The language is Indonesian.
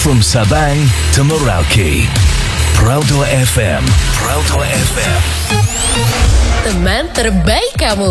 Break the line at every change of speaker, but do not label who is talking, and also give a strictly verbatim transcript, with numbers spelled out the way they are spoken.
From Sabang to Merauke, Proudhoi F M, Proudhoi F M.
Teman terbaik kamu.